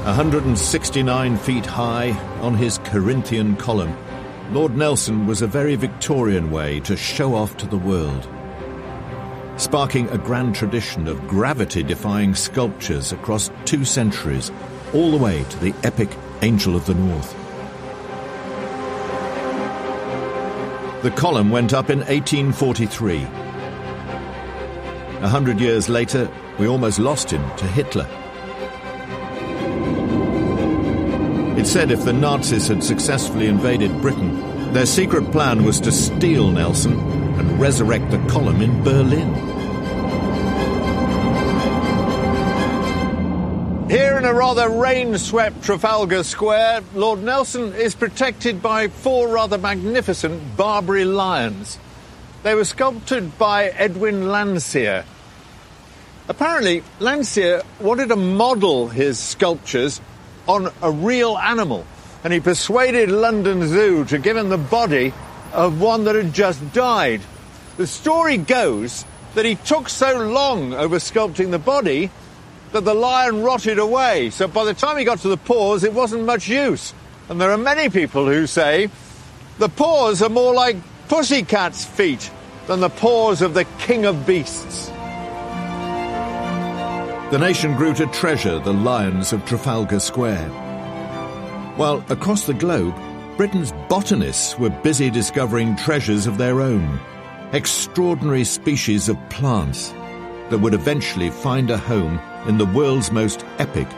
169 feet high on his Corinthian column, Lord Nelson was a very Victorian way to show off to the world, sparking a grand tradition of gravity-defying sculptures across 2 centuries, all the way to the epic Angel of the North. The column went up in 1843. 100 years later, we almost lost him to Hitler. It's said if the Nazis had successfully invaded Britain, their secret plan was to steal Nelson and resurrect the column in Berlin. Here in a rather rain-swept Trafalgar Square, Lord Nelson is protected by 4 rather magnificent Barbary lions. They were sculpted by Edwin Landseer. Apparently, Landseer wanted to model his sculptures on a real animal, and he persuaded London Zoo to give him the body of one that had just died. The story goes that he took so long over sculpting the body that the lion rotted away, so by the time he got to the paws, it wasn't much use. And there are many people who say the paws are more like pussycats' feet than the paws of the king of beasts. The nation grew to treasure the lions of Trafalgar Square, while across the globe, Britain's botanists were busy discovering treasures of their own, extraordinary species of plants that would eventually find a home in the world's most epic